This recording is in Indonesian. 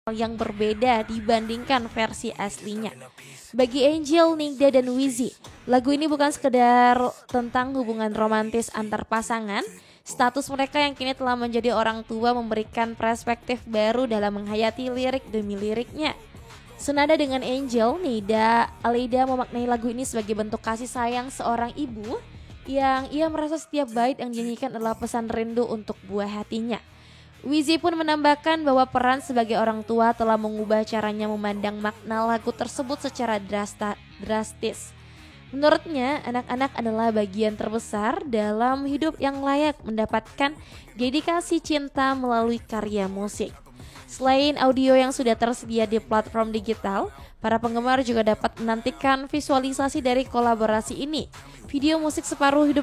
yang berbeda dibandingkan versi aslinya. Bagi Angel, Nida, dan Wizzy, lagu ini bukan sekedar tentang hubungan romantis antar pasangan. Status mereka yang kini telah menjadi orang tua memberikan perspektif baru dalam menghayati lirik demi liriknya. Senada dengan Angel, Nida Alida memaknai lagu ini sebagai bentuk kasih sayang seorang ibu yang ia merasa setiap bait yang dinyanyikan adalah pesan rindu untuk buah hatinya. Wizzy pun menambahkan bahwa peran sebagai orang tua telah mengubah caranya memandang makna lagu tersebut secara drastis. Menurutnya, anak-anak adalah bagian terbesar dalam hidup yang layak mendapatkan dedikasi cinta melalui karya musik. Selain audio yang sudah tersedia di platform digital, para penggemar juga dapat menantikan visualisasi dari kolaborasi ini. Video musik Separuh Hidup